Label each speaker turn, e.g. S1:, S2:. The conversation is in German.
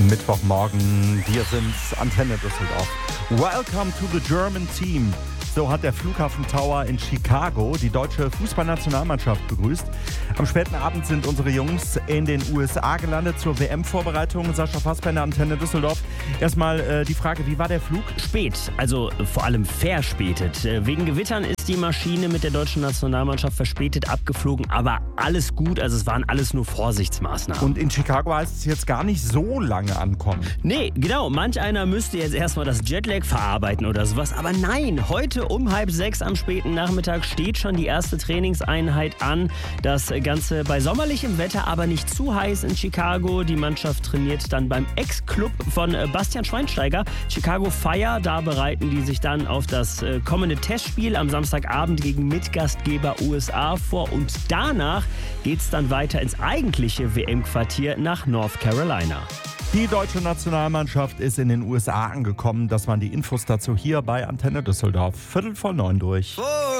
S1: Mittwochmorgen, wir sind Antenne Düsseldorf. Welcome to the German Team. So hat der Flughafen Tower in Chicago die deutsche Fußballnationalmannschaft begrüßt. Am späten Abend sind unsere Jungs in den USA gelandet zur WM-Vorbereitung. Sascha Fassbender, Antenne Düsseldorf. Erstmal die Frage, wie war der Flug?
S2: Spät, also vor allem verspätet. Wegen Gewittern ist die Maschine mit der deutschen Nationalmannschaft verspätet abgeflogen, aber alles gut, also es waren alles nur Vorsichtsmaßnahmen.
S1: Und in Chicago heißt es jetzt gar nicht so lange ankommen.
S2: Nee, genau, manch einer müsste jetzt erstmal das Jetlag verarbeiten oder sowas, aber nein, heute um 5:30 am späten Nachmittag steht schon die erste Trainingseinheit an. Das Ganze bei sommerlichem Wetter, aber nicht zu heiß in Chicago. Die Mannschaft trainiert dann beim Ex-Club von Bastian Schweinsteiger, Chicago Fire. Da bereiten die sich dann auf das kommende Testspiel am Samstagabend gegen Mitgastgeber USA vor. Und danach geht's dann weiter ins eigentliche WM-Quartier nach North Carolina.
S1: Die deutsche Nationalmannschaft ist in den USA angekommen. Das waren die Infos dazu hier bei Antenne Düsseldorf. 8:45 durch.